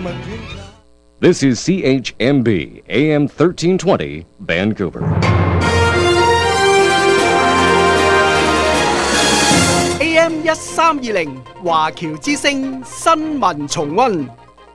This is CHMB AM 1320 Vancouver. AM 1320華僑之聲新聞重溫。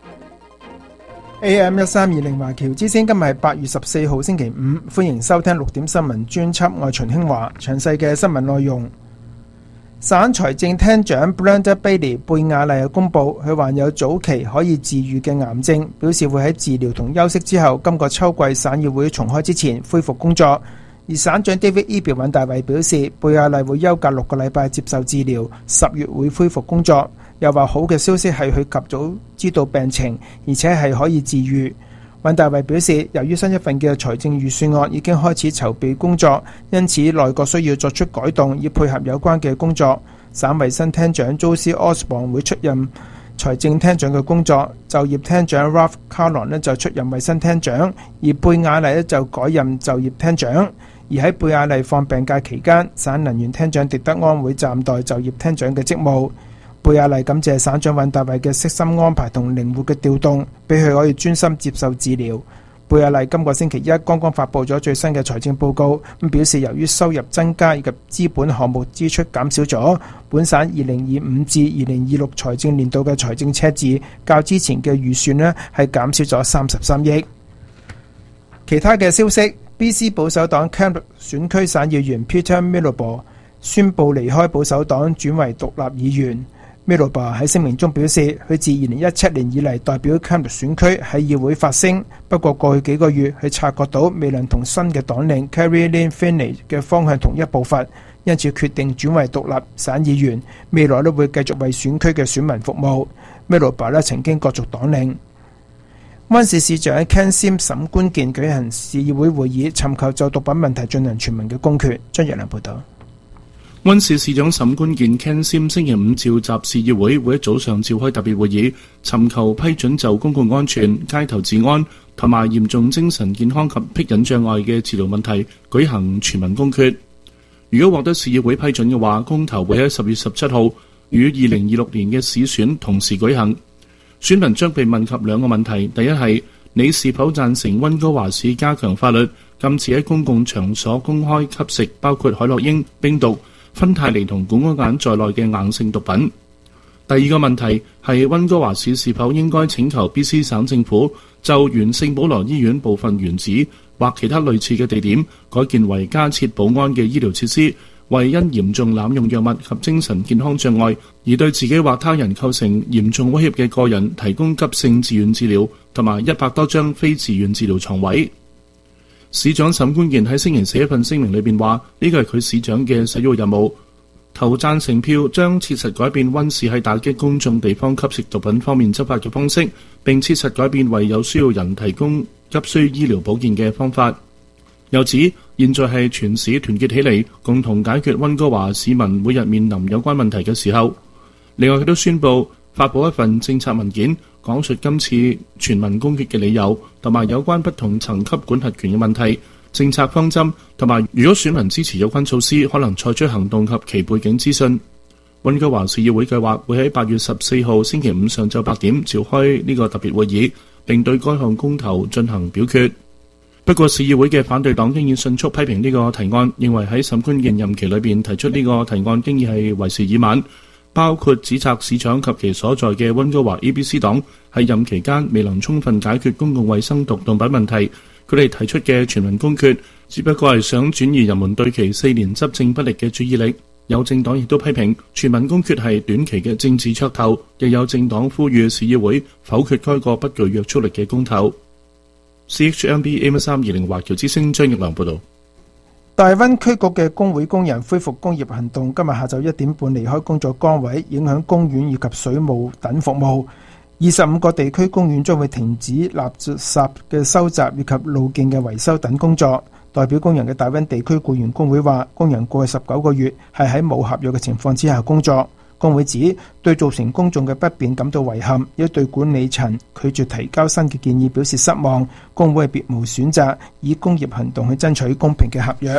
AM 1320華僑之聲，今日係8月14號星期五，歡迎收聽6點新聞專輯，我係秦興華。詳細嘅新聞內容，省財政廳長 Brendan Bailey 貝亞麗公布，佢患有早期可以治愈嘅癌症，表示會喺治療同休息之後，今個秋季省議會重開之前恢復工作。而省長 David Eby 尹大維表示，貝亞麗會休假6個禮拜接受治療，10月會恢復工作。又話好嘅消息係佢及早知道病情，而且係可以治愈。尹大維表示，由於新一份嘅財政預算案已經開始籌備工作，因此內閣需要作出改動，以配合有關嘅工作。省衛生廳長 Josie Osborne 會出任財政廳長嘅工作，就業廳長 Ralph Carlon 就出任衛生廳長，而貝亞麗就改任就業廳長。而喺貝亞麗放病假期間，省能源廳長狄德安會暫代就業廳長嘅職務。貝亞麗感謝省長尹大維嘅悉心安排同靈活嘅調動，俾佢可以專心接受治療。貝亞麗今個星期一剛剛發布咗最新嘅財政報告，咁表示由於收入增加以及資本項目支出減少咗，本省2025至2026財政年度嘅財政赤字較之前嘅預算呢係減少咗33億。其他嘅消息， BC 保守黨 Kamloops 選區省議員 Peter Milibor 宣布離開保守黨，轉為獨立議員。Milibor 喺聲明中表示，佢自2017年以嚟代表 Kamloops 選區喺議會發聲，不過過去幾個月佢察覺到未能同新嘅黨領 Carrie Lynn Finney 嘅方向同一步伐，因此決定轉為獨立省議員，未來都會繼續為選區嘅選民服務。Milibor 曾經角逐黨領。溫市市長 Ken Sim 沈關健舉行市議會會議，尋求就毒品問題進行全民嘅公決。張若良報道。 溫市市長沈關健 Ken Sim 星期五召集市議會，會喺早上召開特別會議，尋求批准就公共安全、街頭治安同埋嚴重精神健康及僻隱障礙嘅治療問題舉行全民公決。如果獲得市議會批准嘅話，公投會喺10月17號與2026年嘅市選同時舉行。選民將被問及兩個問題，第一係你是否贊成溫哥華市加強法律，禁止喺公共場所公開吸食包括海洛因、冰毒、芬太尼同管安鹼在內嘅硬性毒品。第二個問題係溫哥華市是否應該請求 BC 省政府就原聖保羅醫院部分原址或其他類似嘅地點改建為加設保安嘅醫療設施，為因嚴重濫用藥物及精神健康障礙而對自己或他人構成嚴重威脅嘅個人提供急性自願治療同埋100多張非自願治療床位。市長沈關健喺星期四一份聲明裏邊話，呢個係佢市長嘅首要任務，投贊成票將切實改變溫市喺打擊公眾地方吸食毒品方面執法嘅方式，並切實改變為有需要人提供急需醫療保健嘅方法。又指現在係全市團結起嚟，共同解決溫哥華市民每日面臨有關問題嘅時候。另外，佢都宣布發布一份政策文件，講述今次全民公決嘅理由，同埋有關不同層級管轄權嘅問題、政策方針，同埋如果選民支持有關措施，可能採取行動及其背景資訊。溫哥華市議會計劃會喺8月14號星期五上晝8點召開呢個特別會議，並對該項公投進行表決。不過，市議會嘅反對黨經已迅速批評呢個提案，認為喺沈關健任期裏邊提出呢個提案經已係為時已晚，包括指責市長及其所在嘅溫哥華 ABC 黨喺任期間未能充分解決公共衛生毒品問題。佢哋提出嘅全民公決只不過係想轉移人們對其4年執政不力嘅注意力。有政黨亦都批評全民公決係短期嘅政治噱頭，亦有政黨呼籲市議會否決該個不具約束力嘅公投。CHMB AM1320華僑之聲張玉良報道。 大溫區局嘅工會工人恢復工業行動，今日下晝1點半離開工作崗位，影響公園以及水務等服務。25個地區公園將會停止垃圾嘅收集以及路徑嘅維修等工作。代表工人嘅大溫地區僱員工會話，工人過去19個月係喺冇合約嘅情況之下工作。工會指對造成公眾嘅不便感到遺憾，亦對管理層拒絕提交新嘅建議表示失望。工會係別無選擇，以工業行動去爭取公平嘅合約。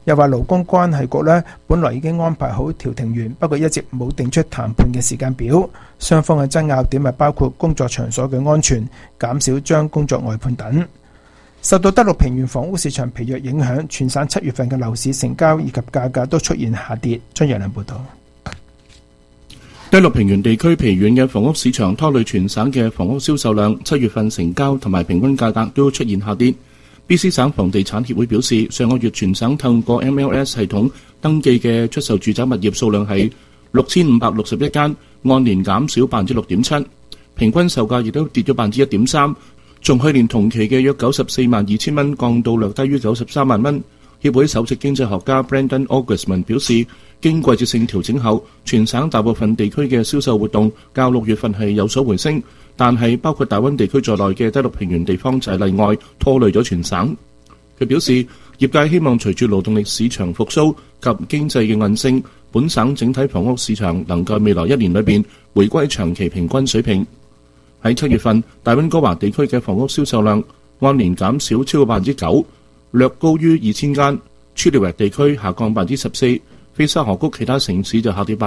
又話勞工關係局呢本來已經安排好調停員，不過一直冇定出談判嘅時間表。雙方嘅爭拗點係包括工作場所嘅安全、減少將工作外判等。受到德陸平原房屋市場疲弱影響，全省7月份嘅樓市成交以及價格都出現下跌。張若良報導。 德陸平原地區疲軟嘅房屋市場拖累全省嘅房屋銷售量，7月份成交同埋平均價格都出現下跌。BC 省房地產協會表示，上個月全省透過 MLS 系統登記嘅出售住宅物業數量係6561間，按年減少6.7%，平均售價亦都跌咗1.3%，從去年同期嘅約942000蚊降到略低於93萬蚊。協會首席經濟學家 Brendan Augustman 表示，經季節性調整後，全省大部分地區嘅銷售活動較6月份係有所回升，但係包括大溫地區在內嘅德陸平原地方就係例外，拖累咗全省。佢表示，業界希望隨住勞動力市場復甦及經濟嘅韌性，本省整體房屋市場能夠未來1年裏邊回歸長期平均水平。喺7月份，大溫哥華地區嘅房屋銷售量按年減少超過9%，略高於2000間。Chilliwack 地區下降14%，菲沙河谷其他城市就下跌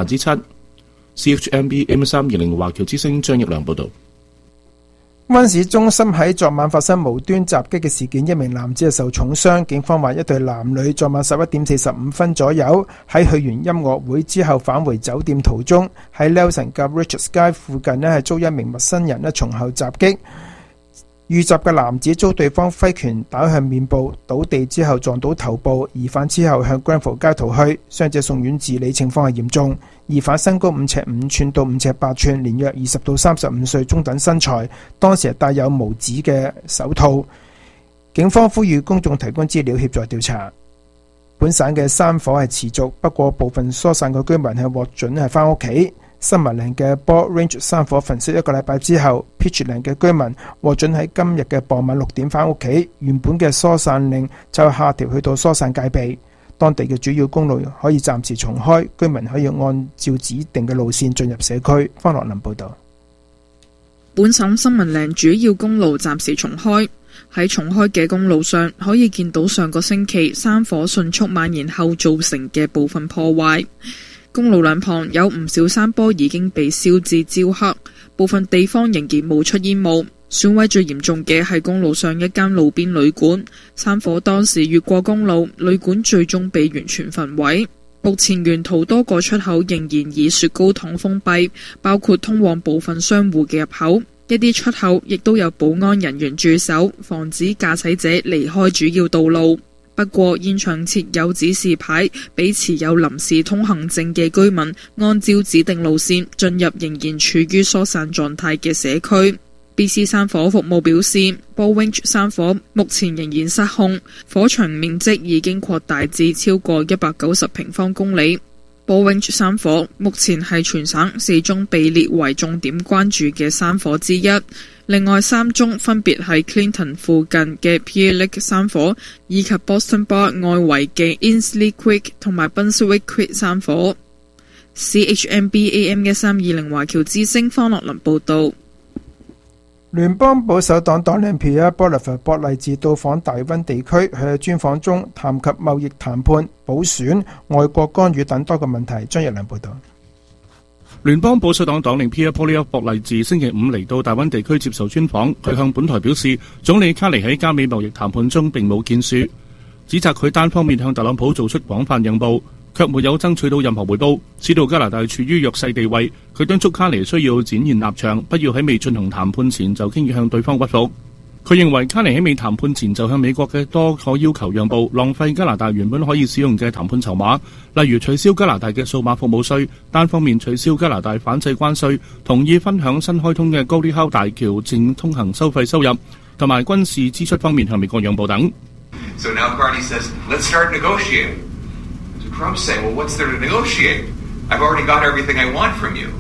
7%。CHMB AM320 華僑之聲張奕良報導。 灣市中心喺昨晚發生無端襲擊嘅事件，一名男子受重傷。警方話一對男女昨晚11點45分左右喺去完音樂會之後返回酒店途中，喺 Nelson 及 Richards 街附近係遭一名陌生人從後襲擊。遇襲嘅男子遭對方揮拳打向面部，倒地之後撞到頭部。疑犯之後向 Granville 街逃去，傷者送院治理，情況係嚴重。疑犯身高5尺5寸到5尺8寸，年約20到35歲，中等身材，當時係戴有無指嘅手套。警方呼籲公眾提供資料協助調查。本省嘅山火係持續，不過部分疏散嘅居民係獲准係返屋企。新聞嶺嘅 Ball Range 山火焚燒1個禮拜之後， Peachland 嘅居民獲准喺今日嘅傍晚6點返屋企，原本嘅疏散令就下調去到疏散戒備。當地嘅主要公路可以暫時重開，居民可以按照指定嘅路線進入社區。方樂林報導。 本省新聞嶺主要公路暫時重開，喺重開嘅公路上可以見到上個星期山火迅速蔓延後造成嘅部分破壞。公路兩旁有唔少山坡已經被燒至焦黑，部分地方仍然冒出煙霧。損毀最嚴重嘅係公路上一間路邊旅館，山火當時越過公路，旅館最終被完全焚毀。目前沿途多個出口仍然以雪糕筒封閉，包括通往部分商戶嘅入口，一啲出口亦都有保安人員駐守，防止駕駛者離開主要道路。不過現場設有指示牌，俾持有臨時通行證嘅居民按照指定路線進入仍然處於疏散狀態嘅社區。BC 山火服務表示， Bowinch 山火目前仍然失控，火場面積已經擴大至超過190平方公里。Bowinch 山火目前係全省4宗被列為重點關注嘅山火之一，另外3宗分別係 Clinton 附近嘅 Pierre Lake 山火，以及 Boston Bar 外圍嘅 Insley Creek 同埋 Bunswick Creek 山火。CHMB AM1320 華僑之聲方樂林報導。 聯邦保守黨黨領 Pierre Bolivar 博勵治到訪大溫地區，佢喺專訪中談及貿易談判、補選、外國干預等多個問題。張日良報導。 聯邦保守黨黨領 Pierre Poilievre 博勵治星期5嚟到大溫地區接受專訪，佢向本台表示，總理卡尼喺加美貿易談判中並冇建樹，指責佢單方面向特朗普做出廣泛讓步，卻沒有爭取到任何回報，使到加拿大處於弱勢地位。佢敦促卡尼需要展現立場，不要喺未進行談判前就輕易向對方屈服。佢認為卡尼喺未談判前就向美國嘅多個要求讓步，浪費加拿大原本可以使用嘅談判籌碼，例如取消加拿大嘅數碼服務稅，單方面取消加拿大反制關稅，同意分享新開通嘅高利口大橋淨通行收費收入，同埋軍事支出方面向美國讓步等。 So now Carney says, let's start negotiating. So Trump's saying, well, what's there to negotiate? I've already got everything I want from you.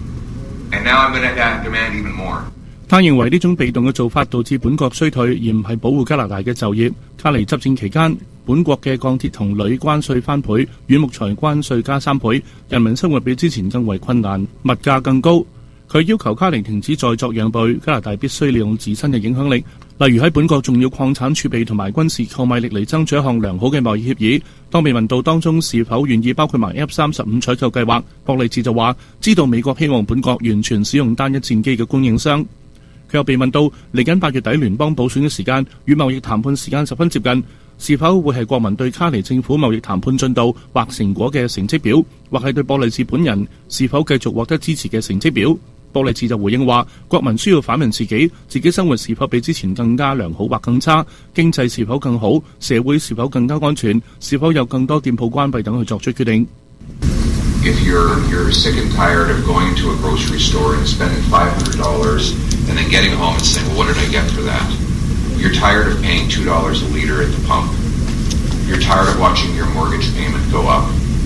And now I'm going to demand even more. 他認為呢種被動嘅做法導致本國衰退，而唔係保護加拿大嘅就業。卡尼執政期間，本國嘅鋼鐵同鋁關稅翻倍，軟木材關稅加3倍，人民生活比之前更為困難，物價更高。 佢要求卡尼停止再作讓步，加拿大必須利用自身嘅影響力，例如喺本國重要礦產儲備同埋軍事購買力嚟爭取一項良好嘅貿易協議。當被問到當中是否願意包括埋 F-35採購計劃，博利治就話知道美國希望本國完全使用單一戰機嘅供應商。佢又被問到嚟緊8月底聯邦補選嘅時間與貿易談判時間十分接近，是否會係國民對卡尼政府貿易談判進度或成果嘅成績表，或係對博利治本人是否繼續獲得支持嘅成績表。博利治就回應話，國民需要反問自己生活是否比之前更加良好或更差，經濟是否更好，社會是否更加安全，是否有更多店鋪關閉等去作出決定。 If you're sick and tired of going to a grocery store and spending $500 and then getting home and saying, well, what did I get for that? You're tired of paying $2 a liter at the pump. You're tired of watching your mortgage payment go up.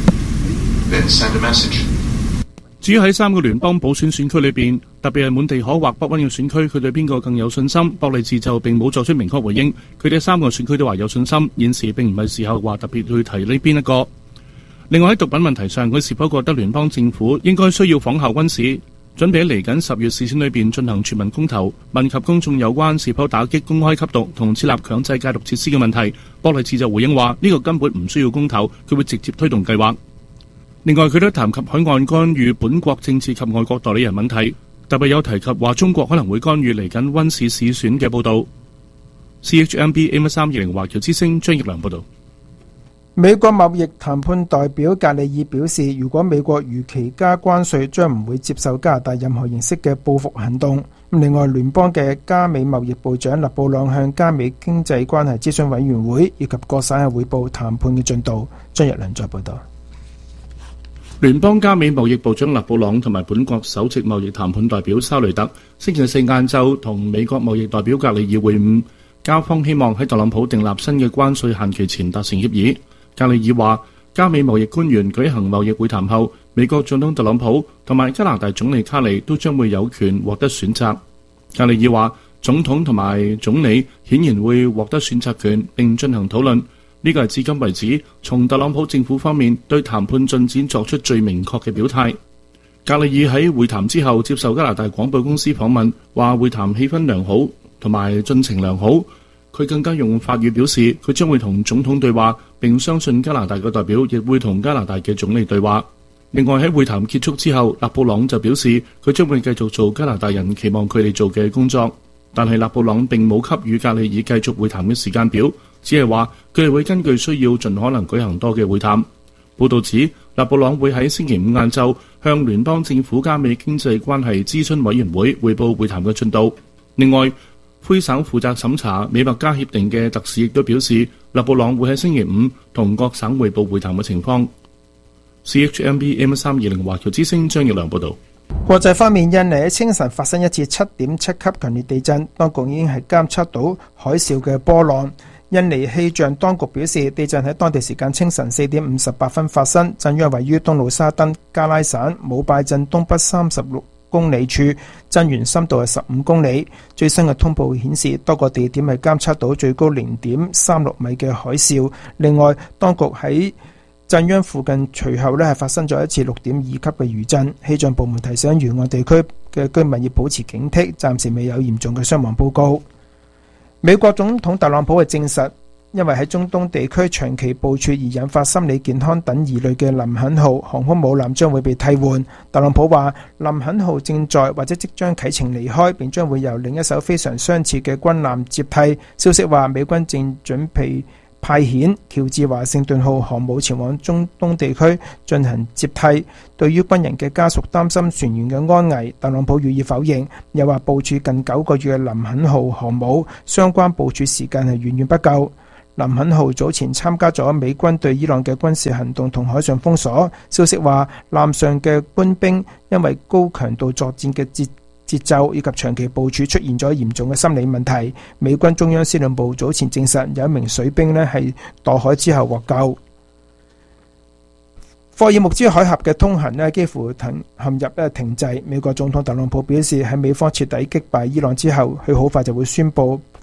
Then send a message. 至於喺3個聯邦補選選區裏邊，特別係滿地可或不溫嘅選區，佢對邊個更有信心？博利治就並冇作出明確回應。佢哋3個選區都話有信心，現時並唔係時候話特別去提呢邊一個。另外喺毒品問題上，佢是否覺得聯邦政府應該需要仿效溫市，準備喺嚟緊10月市選裏邊進行全民公投，問及公眾有關是否打擊公開吸毒同設立強制戒毒設施嘅問題？博利治就回應話：呢個根本唔需要公投，佢會直接推動計劃。另外，佢都談及海岸干預本國政治及外國代理人問題，特別有提及話中國可能會干預嚟緊溫市市選嘅報導。CHMB AM320 華僑之聲張奕良報導。 美國貿易談判代表格里爾表示，如果美國如期加關稅，將唔會接受加拿大任何形式嘅報復行動。另外，聯邦嘅加美貿易部長勒布朗向加美經濟關係諮詢委員會以及各省嘅匯報談判嘅進度。張奕良再報導。 聯邦加美貿易部長勒布朗同埋本國首席貿易談判代表沙雷特星期4晏晝同美國貿易代表格里爾會晤，交方希望喺特朗普訂立新嘅關稅限期前達成協議。格里爾話，加美貿易官員舉行貿易會談後，美國總統特朗普同埋加拿大總理卡尼都將會有權獲得選擇。格里爾話，總統同埋總理顯然會獲得選擇權並進行討論。呢個係至今為止從特朗普政府方面對談判進展作出最明確嘅表態。格里爾喺會談之後接受加拿大廣播公司訪問，話會談氣氛良好同埋進程良好。佢更加用法語表示，佢將會同總統對話，並相信加拿大嘅代表亦會同加拿大嘅總理對話。另外喺會談結束之後，勒布朗就表示佢將會繼續做加拿大人期望佢哋做嘅工作，但係勒布朗並冇給予格里爾繼續會談嘅時間表。只係話佢哋會根據需要盡可能舉行多嘅會談。報導指，勒布朗會喺星期5晏晝向聯邦政府加美經濟關係諮詢委員會匯報會談嘅進度。另外，魁省負責審查美墨加協定嘅特使亦都表示，勒布朗會喺星期5同各省匯報會談嘅情況。CHMB AM320 華僑之聲張奕良報導。 國際方面，印尼喺清晨發生一次7.7級強烈地震，當局已經係監測到海嘯嘅波浪。印尼氣象當局表示，地震喺當地時間清晨4點58分發生，震央位於東努沙登加拉省姆拜鎮東北36公里處，震源深度係15公里。最新嘅通報顯示，多個地點係監測到最高0.36米嘅海嘯。另外，當局喺震央附近隨後係發生咗一次6.2級嘅餘震。氣象部門提醒沿岸地區嘅居民要保持警惕，暫時未有嚴重嘅傷亡報告。美國總統特朗普係證實，因為喺中東地區長期部署而引發心理健康等疑慮嘅林肯號航空母艦將會被替換。特朗普話，林肯號正在或者即將啟程離開，並將會由另一艘非常相似嘅軍艦接替。消息話，美軍正準備派遣喬治華盛頓號航母前往中東地區進行接替。對於軍人嘅家屬擔心船員嘅安危，特朗普予以否認，又話部署近9個月嘅林肯號航母相關部署時間係遠遠不夠。林肯號早前參加咗美軍對伊朗嘅軍事行動同海上封鎖。消息話，艦上嘅官兵因為高強度作戰嘅節奏以及長期部署出現咗嚴重嘅心理問題。美軍中央司令部早前證實有一名水兵係墮海之後獲救。霍爾木茲海峽嘅通行幾乎陷入停滯。美國總統特朗普表示，喺美方徹底擊敗伊朗之後，佢好快就會宣布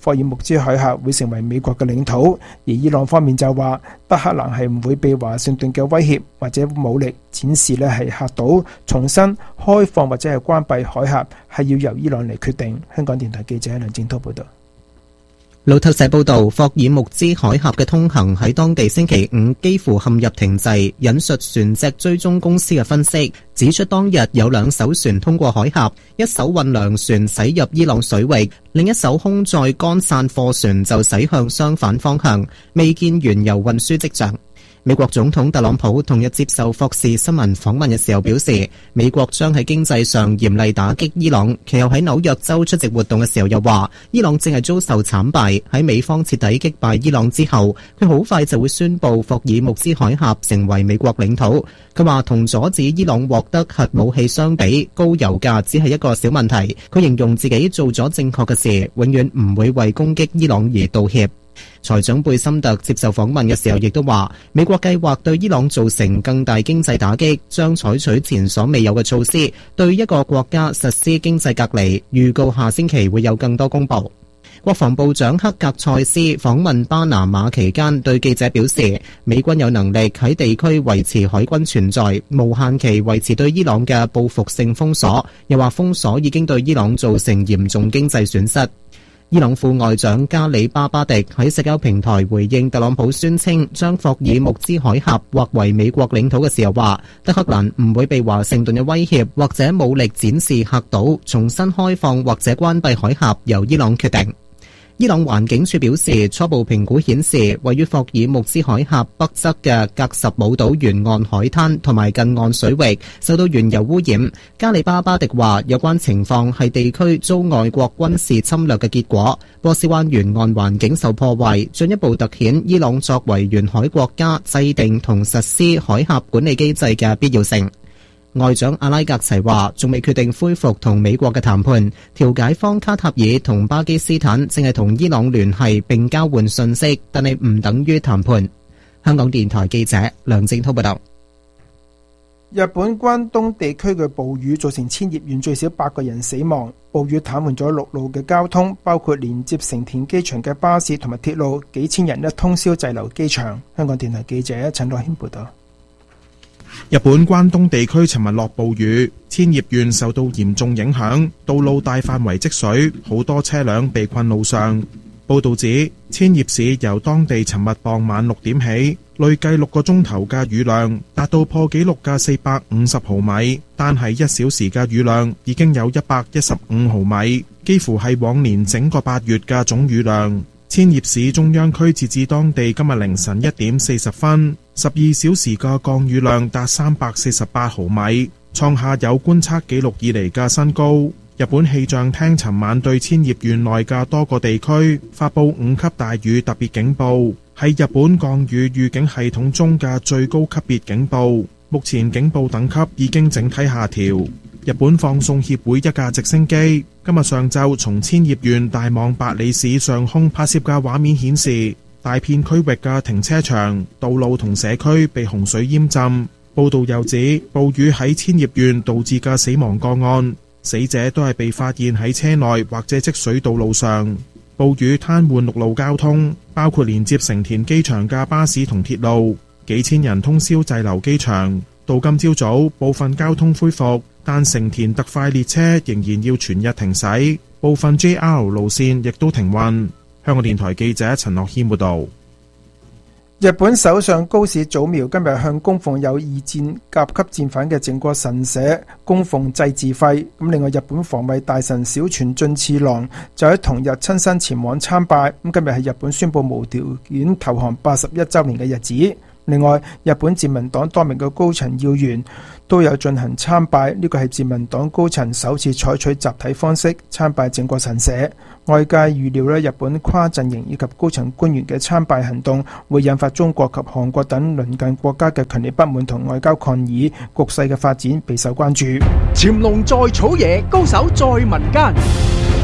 霍爾木茲海峽會成為美國嘅領土，而伊朗方面就話德黑蘭係唔會被華盛頓嘅威脅或者武力展示呢係嚇到，重新開放或者係關閉海峽係要由伊朗嚟決定。香港電台記者梁正濤報道。 路透社報道，霍爾木茲海峽嘅通行喺當地星期五幾乎陷入停滯。引述船隻追蹤公司嘅分析，指出當日有2艘船通過海峽，一艘運糧船駛入伊朗水域，另一艘空載乾散貨船就駛向相反方向，未見原油運輸跡象。美國總統特朗普同日接受霍士新聞訪問嘅時候表示，美國將喺經濟上嚴厲打擊伊朗。其後喺紐約州出席活動嘅時候又話，伊朗正係遭受慘敗。喺美方徹底擊敗伊朗之後，佢好快就會宣布霍爾木茲海峽成為美國領土。佢話同阻止伊朗獲得核武器相比，高油價只係一個小問題。佢形容自己做咗正確嘅事，永遠唔會為攻擊伊朗而道歉。財長貝森特接受訪問嘅時候亦都話，美國計劃對伊朗造成更大經濟打擊，將採取前所未有嘅措施，對一個國家實施經濟隔離，預告下星期會有更多公佈。國防部長克格塞斯訪問巴拿馬期間對記者表示，美軍有能力喺地區維持海軍存在，無限期維持對伊朗嘅報復性封鎖，又話封鎖已經對伊朗造成嚴重經濟損失。伊朗副外長加里巴巴迪喺社交平台回應特朗普宣稱將霍爾木茲海峽劃為美國領土嘅時候話，德黑蘭唔會被華盛頓嘅威脅或者武力展示嚇到，重新開放或者關閉海峽由伊朗決定。伊朗環境署表示，初步評估顯示，位於霍爾木茲海峽北側嘅格什姆島沿岸海灘同埋近岸水域受到原油污染。加里巴巴迪話，有關情況係地區遭外國軍事侵略嘅結果。波斯灣沿岸環境受破壞，進一步突顯伊朗作為沿海國家制定同實施海峽管理機制嘅必要性。外長阿拉格齊話，仲未決定恢復同美國嘅談判。調解方卡塔爾同巴基斯坦正係同伊朗聯繫並交換信息，但係唔等於談判。香港電台記者梁正濤報道。 日本關東地區嘅暴雨造成千葉縣最少8個人死亡，暴雨癱瘓咗陸路嘅交通，包括連接成田機場嘅巴士同埋鐵路，幾千人通宵滯留機場。香港電台記者陳樂謙報道。 日本關東地區尋日落暴雨，千葉縣受到嚴重影響，道路大範圍積水，好多車輛被困路上。報道指，千葉市由當地尋日傍晚6點起，累計6個鐘頭嘅雨量達到破紀錄嘅450毫米，單係1小時嘅雨量已經有115毫米，幾乎係往年整個8月嘅總雨量。千葉市中央區截至當地今日凌晨1點40分，12小時嘅降雨量達348毫米，創下有觀測記錄以嚟嘅新高。日本氣象廳尋晚對千葉縣內嘅多個地區發佈5級大雨特別警報，係日本降雨預警系統中嘅最高級別警報。目前警報等級已經整體下調。日本放送協會一架直升機今日上晝從千葉縣大網白里市上空拍攝嘅畫面顯示，大片區域嘅停車場、道路同社區被洪水淹浸。報道又指，暴雨喺千葉縣導致嘅死亡個案，死者都係被發現喺車內或者積水道路上。暴雨癱瘓陸路交通，包括連接成田機場嘅巴士同鐵路，幾千人通宵滯留機場。到今朝早，部分交通恢復，但成田特快列車仍然要全日停駛，部分 JR 路線亦都停運。香港電台記者陳樂謙報道。 日本首相高市早苗今日向供奉有2戰甲級戰犯嘅靖國神社供奉祭祀費。另外，日本防衛大臣小泉進次郎就喺同日親身前往參拜。今日係日本宣布無條件投降81週年嘅日子。另外，日本自民黨多名嘅高層要員都有進行參拜，呢個係自民黨高層首次採取集體方式參拜靖國神社。外界預料日本跨陣營以及高層官員嘅參拜行動會引發中國及韓國等鄰近國家嘅強烈不滿同外交抗議，局勢嘅發展備受關注。 潛龍在草野，高手在民間。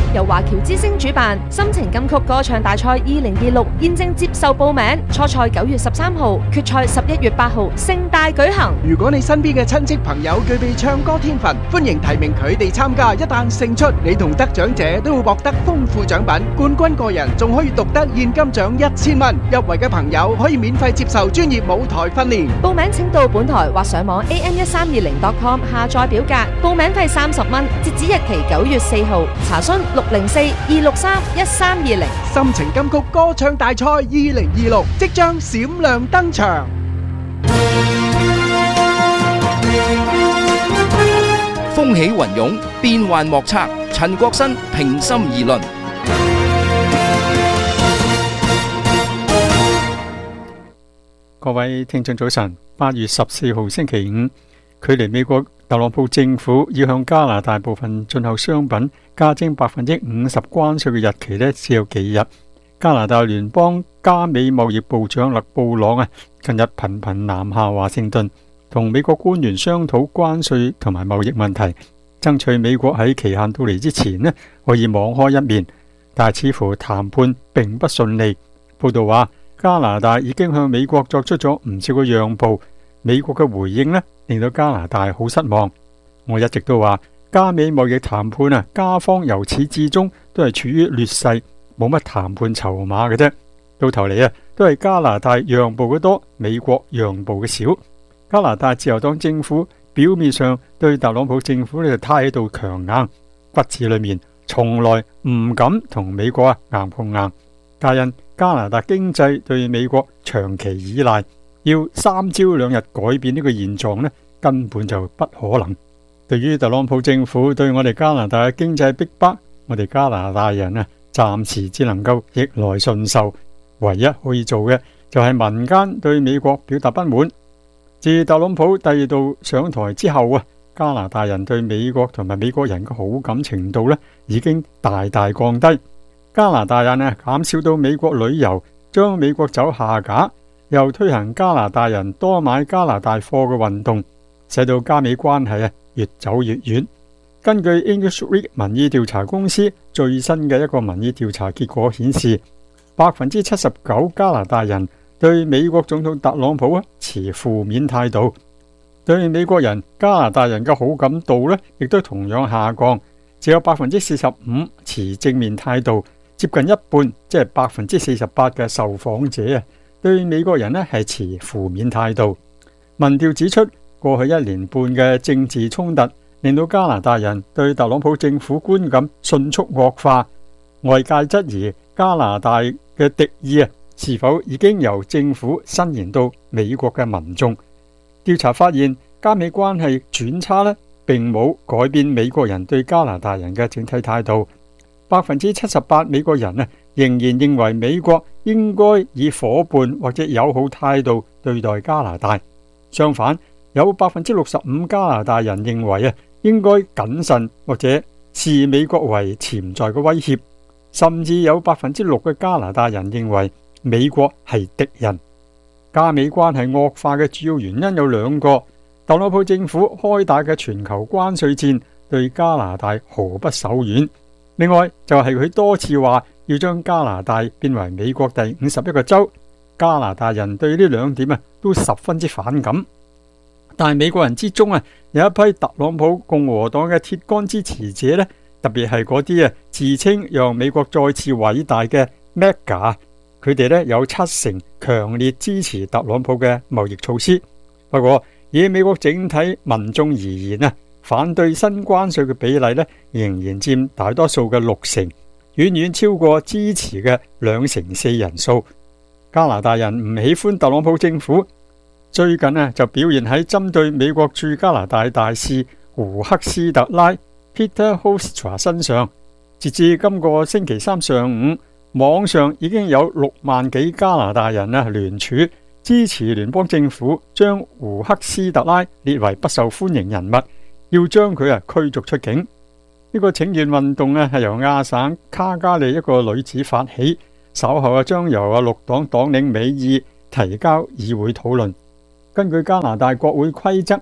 由華僑之聲主辦，心情金曲歌唱大賽2026現正接受報名，初賽9月13號，決賽11月8號，盛大舉行。 如果你身邊嘅親戚朋友具備唱歌天分，歡迎提名佢哋參加。一旦勝出，你同得獎者都會獲得豐富獎品，冠軍個人仲可以獨得現金獎1000蚊。入圍嘅朋友可以免費接受專業舞台訓練。 報名請到本台或上網 am1320.com 下載表格，報名費30蚊，截止日期9月4號。查詢604-263-1320。 心情金曲歌唱大賽2026即將閃亮登場。 風起雲湧，變幻莫測。陳國新平心而論。 各位聽眾早晨，8月14號星期五，距離美國特朗普政府要向加拿大部分進口商品加徵50%關稅嘅日期呢，只有幾日。加拿大聯邦加美貿易部長勒布朗近日頻頻南下華盛頓，同美國官員商討關稅同埋貿易問題，爭取美國喺期限到嚟之前呢可以網開一面，但係似乎談判並不順利。報道話，加拿大已經向美國作出咗唔少嘅讓步，美國嘅回應呢令到加拿大好失望。我一直都話，加美貿易談判加方由始至終都係處於劣勢，冇乜談判籌碼嘅啫。到頭嚟都係加拿大讓步嘅多，美國讓步嘅少。加拿大自由黨政府表面上對特朗普政府呢態度強硬，骨子裏面從來唔敢同美國硬碰硬。皆因加拿大經濟對美國長期依賴，要3朝2日改變呢個現狀呢，根本就不可能。對於特朗普政府對我哋加拿大嘅經濟逼迫，我哋加拿大人暫時只能夠逆來順受。唯一可以做嘅就係民間對美國表達不滿。自特朗普第2度上台之後加拿大人對美國同埋美國人嘅好感程度呢已經大大降低。加拿大人減少到美國旅遊，將美國酒下架，又推行加拿大人多買加拿大貨嘅運動，使到加美關係越走越遠。根據 English Week 民意調查公司最新嘅一個民意調查結果顯示，79%加拿大人對美國總統特朗普持負面態度，對美國人加拿大人嘅好感度呢亦都同樣下降，只有45%持正面態度，接近一半，即係48%嘅受訪者對美國人係持負面態度。民調指出，過去1年半嘅政治衝突令到加拿大人對特朗普政府觀感迅速惡化，外界質疑加拿大嘅敵意是否已經由政府伸延到美國嘅民眾。調查發現，加美關係轉差並冇改變美國人對加拿大人嘅整體態度。78%美國人仍然認為美國應該以夥伴或者友好態度對待加拿大。相反，有65%加拿大人認為應該謹慎或者視美國為潛在嘅威脅，甚至有6%嘅加拿大人認為美國係敵人。加美關係惡化嘅主要原因有2個：特朗普政府開打嘅全球關稅戰對加拿大毫不手軟，另外就係佢多次話要將加拿大變為美國第51個州。加拿大人對呢2點都十分之反感。但係美國人之中有一批特朗普共和黨嘅鐵桿支持者特別係嗰啲自稱讓美國再次偉大嘅 MAGA， 佢哋有70%強烈支持特朗普嘅貿易措施。不過以美國整體民眾而言反對新關稅嘅比例仍然佔大多數嘅60%，遠遠超過支持嘅4%人數。加拿大人唔喜歡特朗普政府，最近就表現喺針對美國駐加拿大大使胡克斯特拉 Peter Hoekstra 身上。截至今個星期三上午，網上已經有6萬幾加拿大人聯署支持聯邦政府將胡克斯特拉列為不受歡迎人物，要將佢驅逐出境。呢個請願運動係由亞省卡加利一個女子發起，稍後將由綠黨黨領美意提交議會討論。根據加拿大國會規則，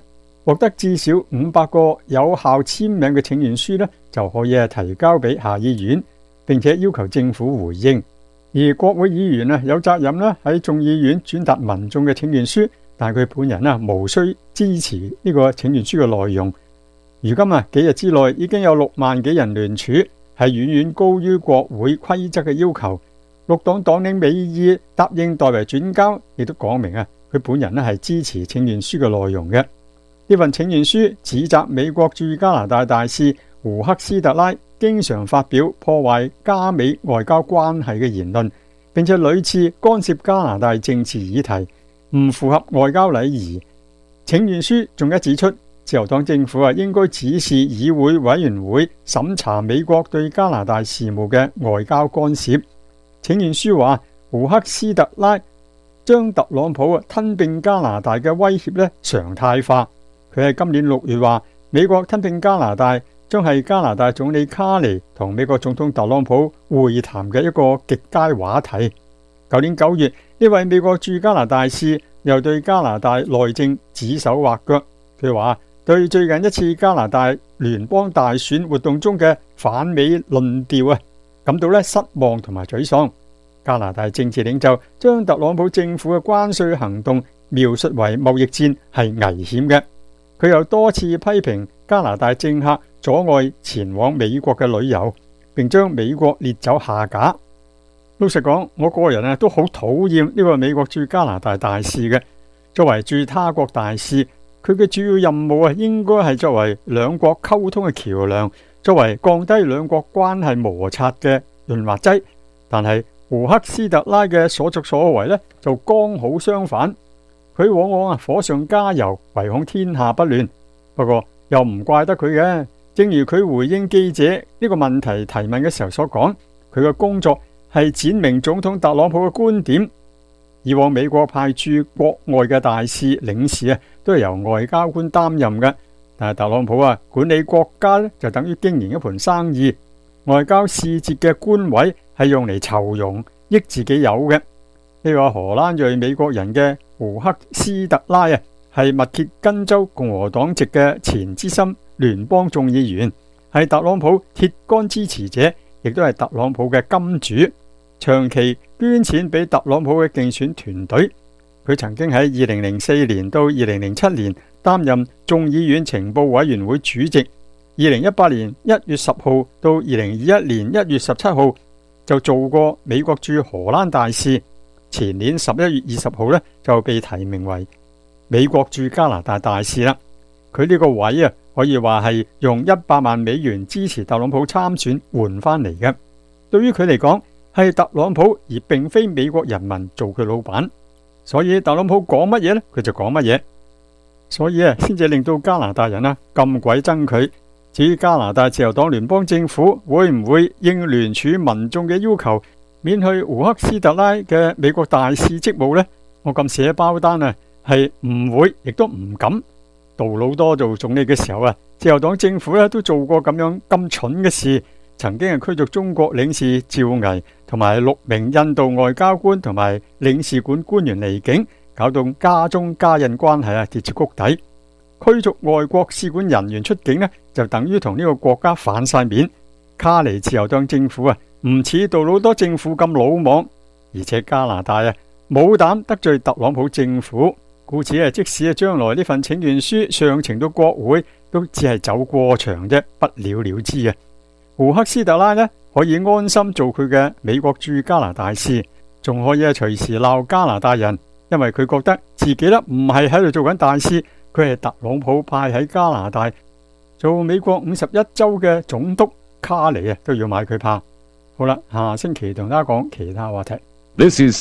獲得至少500個有效簽名嘅請願書呢，就可以提交俾下議院，並且要求政府回應。而國會議員有責任喺眾議院轉達民眾嘅請願書，但係佢本人無需支持呢個請願書嘅內容。如今幾日之內已經有6萬幾人聯署，係遠遠高於國會規則嘅要求。綠黨黨領美意答應代為轉交，亦都講明佢本人係支持請願書嘅內容嘅。呢份請願書指責美國駐加拿大大使胡克斯特拉經常發表破壞加美外交關係嘅言論，並且屢次干涉加拿大政治議題，唔符合外交禮儀。請願書仲一指出，自由黨政府應該指示議會委員會審查美國對加拿大事務嘅外交干涉。請願書話，胡克斯特拉將特朗普吞併加拿大嘅威脅常態化。佢喺今年6月話，美國吞併加拿大將係加拿大總理卡尼同美國總統特朗普會談嘅一個極佳話題。舊年9月，呢位美國駐加拿大使又對加拿大內政指手畫腳。佢話對最近一次加拿大聯邦大選活動中嘅反美論調感到失望同埋沮喪。加拿大政治領袖將特朗普政府嘅關稅行動描述為貿易戰，係危險嘅。佢又多次批評加拿大政客阻礙前往美國嘅旅遊，並將美國列走下架。老實講，我個人都好討厭呢個美國駐加拿大大使嘅。作為駐他國大使，佢嘅主要任務應該係作為兩國溝通嘅橋梁，作為降低兩國關係摩擦嘅潤滑劑。但係胡克斯特拉嘅所作所為就剛好相反，佢往往火上加油，唯恐天下不亂。不過又唔怪得佢嘅，正如佢回應記者呢個問題提問嘅時候所講，佢嘅工作係闡明總統特朗普嘅觀點。以往美國派駐國外嘅大使、領事都係由外交官擔任嘅，但係特朗普管理國家就等於經營一盤生意。外交使節嘅官位係用嚟酬庸，益自己有嘅。呢個荷蘭裔美國人嘅胡克斯特拉係密歇根州共和黨籍嘅前資深聯邦眾議員，係特朗普鐵桿支持者，亦都係特朗普嘅金主，長期捐錢俾特朗普嘅競選團隊。佢曾經喺2004年到2007年擔任眾議院情報委員會主席，2018年1月10號到2021年1月17號就做過美國駐荷蘭大使。前年11月20號就被提名為美國駐加拿大大使啦。佢呢個位可以話係用100萬美元支持特朗普參選換翻嚟嘅。對於佢嚟講，係特朗普而並非美國人民做佢老闆，所以特朗普講乜嘢佢就講乜嘢，所以先至令到加拿大人咁鬼憎佢。至於加拿大自由黨聯邦政府會唔會應聯署民眾嘅要求，免去胡克斯特拉嘅美國大使職務呢？我咁寫包單係唔會，亦都唔敢。杜魯多做總理嘅時候自由黨政府都做過咁蠢嘅事，曾經係驅逐中國領事趙巍同埋6名印度外交官同埋領事館官員離境，搞到加中加印關係跌至谷底。驅逐外國使館人員出境就等於同呢個國家反晒面。卡尼自由黨政府唔似杜魯多政府咁魯莽，而且加拿大冇膽得罪特朗普政府，故此即使將來呢份請願書上呈到國會，都只係走過場啫，不了了之嘅。胡克斯特拉可以安心做佢嘅美國駐加拿大使，仲可以隨時鬧加拿大人，因為佢覺得自己唔係喺度做緊大使，佢係特朗普派喺加拿大做美國51州嘅總督，卡尼都要買佢怕。好啦，下星期同大家講其他話題。 This is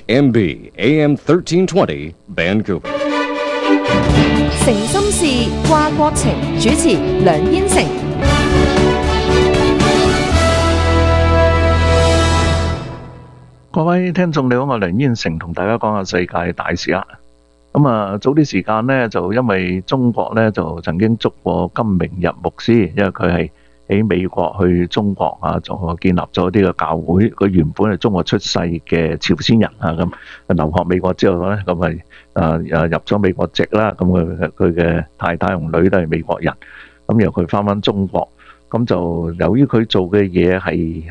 CHMB AM 1320 Vancouver。 誠心事，掛國情，主持梁燕成。 各位聽眾你好，我梁燕成同大家講下世界大事啦。早啲時間呢，就因為中國呢，就曾經捉過金明日牧師，因為佢係喺美國去中國就建立咗呢個教會。佢原本係中國出世嘅朝鮮人咁留學美國之後呢，咁入咗美國籍啦，咁佢嘅太太同女都係美國人，咁然後佢翻中國，咁就由於佢做嘅嘢係